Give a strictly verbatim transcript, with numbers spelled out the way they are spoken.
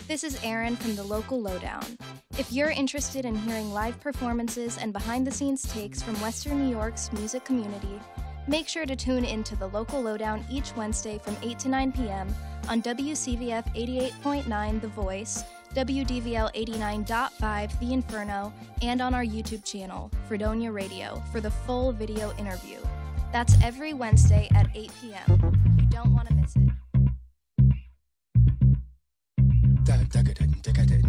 This is Erin from the Local Lowdown. If you're interested in hearing live performances and behind-the-scenes takes from Western New York's music community, make sure to tune into the Local Lowdown each Wednesday from eight to nine p.m. on W C V F eighty-eight point nine The Voice, W D V L eighty-nine point five The Inferno, and on our YouTube channel, Fredonia Radio, for the full video interview. That's every Wednesday at eight p.m. You don't want to miss it.